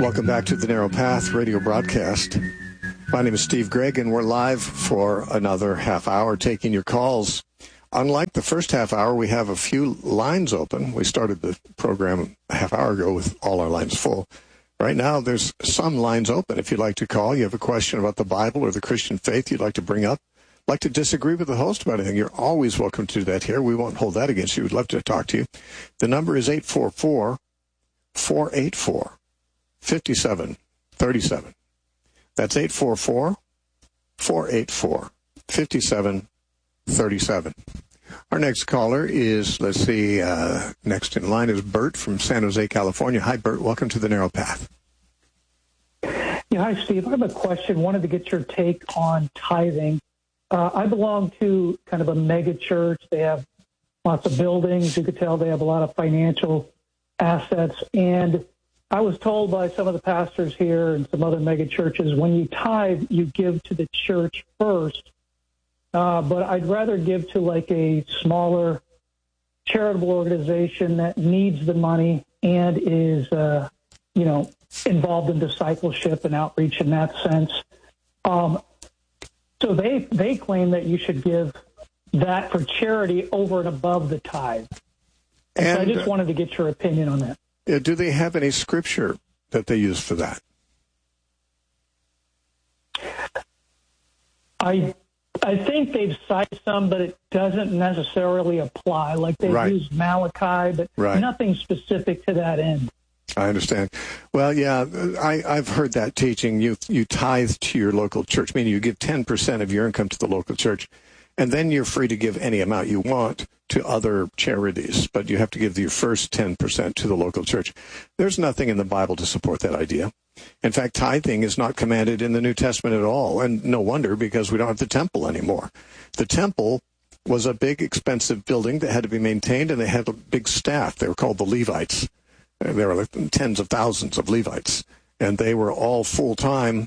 Welcome back to the Narrow Path radio broadcast. My name is Steve Gregg, and we're live for another half hour taking your calls. Unlike the first half hour, we have a few lines open. We started the program a half hour ago with all our lines full. Right now, there's some lines open. If you'd like to call, you have a question about the Bible or the Christian faith you'd like to bring up, like to disagree with the host about anything, you're always welcome to do that here. We won't hold that against you. We'd love to talk to you. The number is 844-484-5737. That's 844-484-5737. Our next caller is, next in line is Bert from San Jose, California. Hi, Bert. Welcome to the Narrow Path. Yeah, hi, Steve. I have a question. Wanted to get your take on tithing. I belong to kind of a mega church. They have lots of buildings. You could tell they have a lot of financial assets. And I was told by some of the pastors here and some other mega churches, when you tithe, you give to the church first. But I'd rather give to like a smaller charitable organization that needs the money and is, involved in discipleship and outreach in that sense. So they claim that you should give that for charity over and above the tithe. And so I just wanted to get your opinion on that. Do they have any scripture that they use for that? I think they've cited some, but it doesn't necessarily apply. Like they've used Malachi, but nothing specific to that end. I understand. Well, yeah, I've heard that teaching. You tithe to your local church, meaning you give 10% of your income to the local church, and then you're free to give any amount you want to other charities, but you have to give your first 10% to the local church. There's nothing in the Bible to support that idea. In fact, tithing is not commanded in the New Testament at all, and no wonder, because we don't have the temple anymore. The temple was a big, expensive building that had to be maintained, and they had a big staff. They were called the Levites. There were like tens of thousands of Levites, and they were all full-time,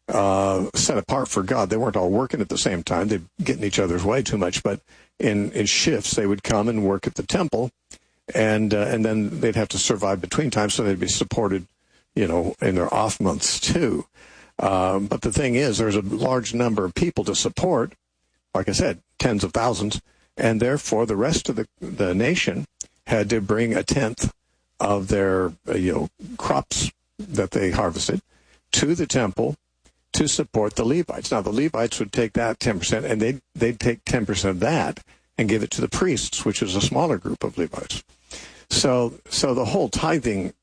set apart for God. They weren't all working at the same time. They'd get in each other's way too much, but in shifts, they would come and work at the temple, and then they'd have to survive between times, so they'd be supported, in their off months too. But the thing is, there's a large number of people to support, like I said, tens of thousands, and therefore the rest of the nation had to bring a tenth of their crops that they harvested to the temple to support the Levites. Now, the Levites would take that 10%, and they'd take 10% of that and give it to the priests, which is a smaller group of Levites. So the whole tithing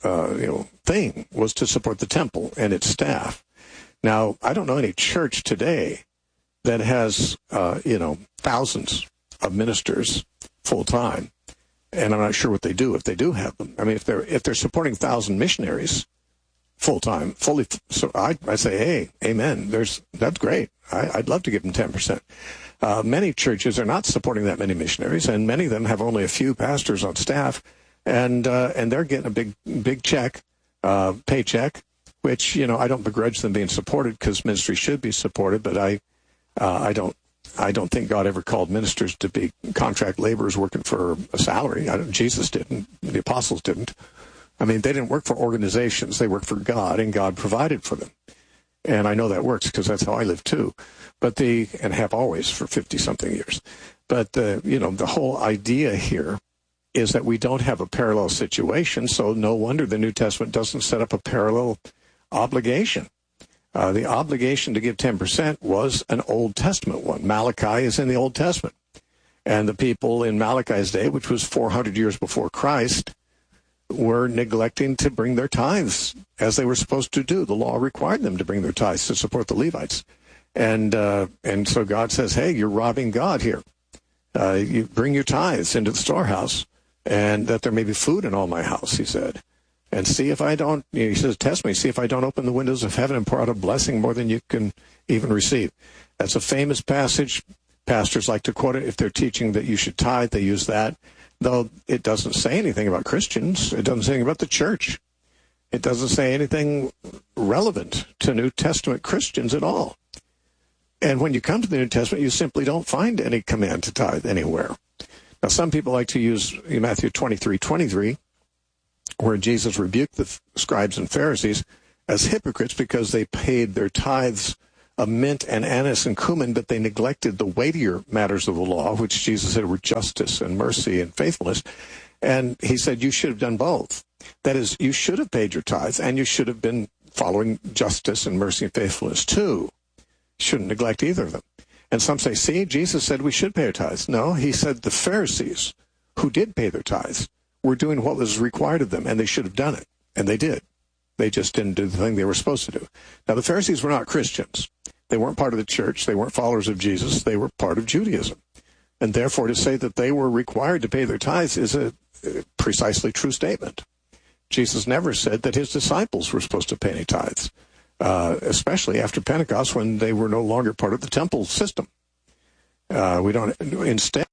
thing was to support the temple and its staff. Now, I don't know any church today that has thousands of ministers full time. And I'm not sure what they do if they do have them. I mean, if they're supporting 1,000 missionaries full time, so I say, hey, amen. That's great. I'd love to give them 10%. Many churches are not supporting that many missionaries, and many of them have only a few pastors on staff, and they're getting a big check, paycheck, which I don't begrudge them being supported, because ministry should be supported, but I don't think God ever called ministers to be contract laborers working for a salary. Jesus didn't. The apostles didn't. I mean, they didn't work for organizations. They worked for God, and God provided for them. And I know that works because that's how I live too. And have always for 50-something years. But, the whole idea here is that we don't have a parallel situation, so no wonder the New Testament doesn't set up a parallel obligation. The obligation to give 10% was an Old Testament one. Malachi is in the Old Testament. And the people in Malachi's day, which was 400 years before Christ, were neglecting to bring their tithes as they were supposed to do. The law required them to bring their tithes to support the Levites. And so God says, hey, you're robbing God here. You bring your tithes into the storehouse, and that there may be food in all my house, he said. And see if I don't, he says, test me, see if I don't open the windows of heaven and pour out a blessing more than you can even receive. That's a famous passage. Pastors like to quote it. If they're teaching that you should tithe, they use that. Though it doesn't say anything about Christians. It doesn't say anything about the church. It doesn't say anything relevant to New Testament Christians at all. And when you come to the New Testament, you simply don't find any command to tithe anywhere. Now, some people like to use Matthew 23:23, where Jesus rebuked the scribes and Pharisees as hypocrites because they paid their tithes of mint and anise and cumin, but they neglected the weightier matters of the law, which Jesus said were justice and mercy and faithfulness. And he said, you should have done both. That is, you should have paid your tithes, and you should have been following justice and mercy and faithfulness too. Shouldn't neglect either of them. And some say, see, Jesus said we should pay our tithes. No, he said the Pharisees, who did pay their tithes, were doing what was required of them, and they should have done it. And they did. They just didn't do the thing they were supposed to do. Now, the Pharisees were not Christians. They weren't part of the church. They weren't followers of Jesus. They were part of Judaism. And therefore, to say that they were required to pay their tithes is a precisely true statement. Jesus never said that his disciples were supposed to pay any tithes, especially after Pentecost when they were no longer part of the temple system. Instead,